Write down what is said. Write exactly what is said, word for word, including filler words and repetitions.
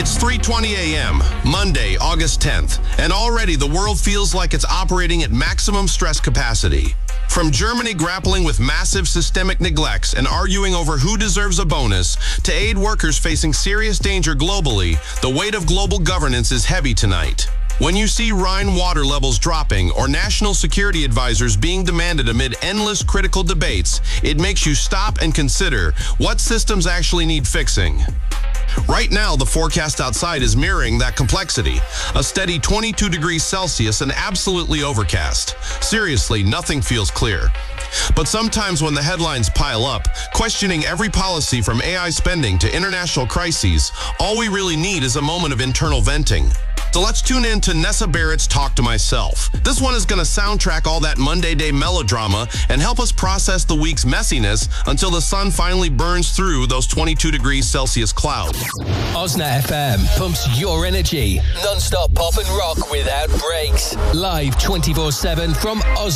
It's three twenty a.m., Monday, August tenth, and already the world feels like it's operating at maximum stress capacity. From Germany grappling with massive systemic neglects and arguing over who deserves a bonus, to aid workers facing serious danger globally, the weight of global governance is heavy tonight. When you see Rhine water levels dropping or national security advisors being demanded amid endless critical debates, it makes you stop and consider what systems actually need fixing. Right now, the forecast outside is mirroring that complexity. A steady twenty-two degrees Celsius and absolutely overcast. Seriously, nothing feels clear. But sometimes when the headlines pile up, questioning every policy from A I spending to international crises, all we really need is a moment of internal venting. So let's tune in to Nessa Barrett's Talk to Myself. This one is going to soundtrack all that Monday day melodrama and help us process the week's messiness until the sun finally burns through those twenty-two degrees Celsius clouds. Osna F M pumps your energy. Non-stop pop and rock without breaks. Live twenty-four seven from Osna.